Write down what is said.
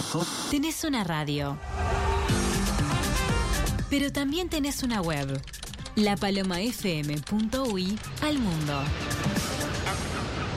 Tenés una radio, pero también tenés una web, lapalomafm.ui al mundo.